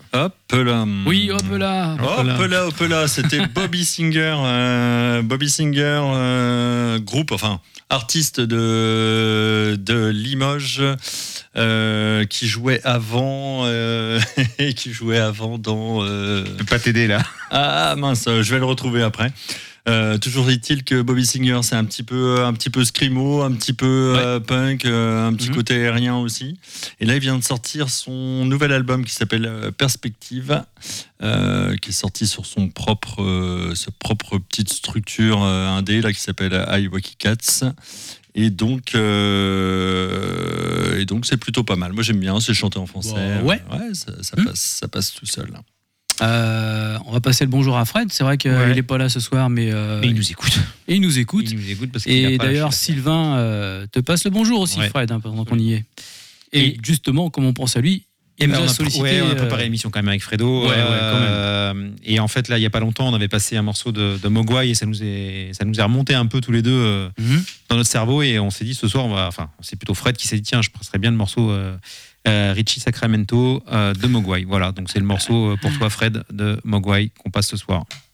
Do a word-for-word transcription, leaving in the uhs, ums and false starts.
Hop là. Oui, hop là. Hop là, hop là, hop là. C'était Bobby Singer, euh, Bobby Singer, euh, groupe, enfin artiste de de Limoges, euh, qui jouait avant, euh, et qui jouait avant dans. Euh... Je peux pas t'aider là. Ah mince, je vais le retrouver après. Euh, toujours est-il que Bobby Singer, c'est un petit peu, un petit peu screamo, un petit peu Ouais. euh, punk, euh, un petit Mhm. côté aérien aussi. Et là, il vient de sortir son nouvel album qui s'appelle euh, Perspective, euh, qui est sorti sur son propre, euh, sa propre petite structure euh, indé là qui s'appelle Iwaki Cats. Et donc, euh, et donc, c'est plutôt pas mal. Moi, j'aime bien. C'est chanté en français. Bah, ouais. ouais, ça, ça Mhm. passe, ça passe tout seul. Euh, on va passer le bonjour à Fred. C'est vrai qu'il Ouais. n'est pas là ce soir, mais, euh, Mais il nous écoute. et il nous écoute. Il nous écoute parce qu'il Et a pas d'ailleurs, lâché Sylvain euh, te passe le bonjour aussi, Ouais. Fred, hein, pendant qu'on y est. Et, Et- justement, comme on pense à lui, il Eh nous ben, a on, a, sollicité. ouais, on a euh, préparé l'émission quand même avec Fredo. Ouais, ouais, quand même. euh, et en fait, là, il n'y a pas longtemps, on avait passé un morceau de, de Mogwai et ça nous, est, ça nous est remonté un peu tous les deux euh, mhm. dans notre cerveau. Et on s'est dit ce soir, on va, enfin, c'est plutôt Fred qui s'est dit tiens, je passerais bien le morceau euh, euh, Richie Sacramento euh, de Mogwai. Voilà, donc c'est le morceau euh, pour toi, Fred, de Mogwai qu'on passe ce soir.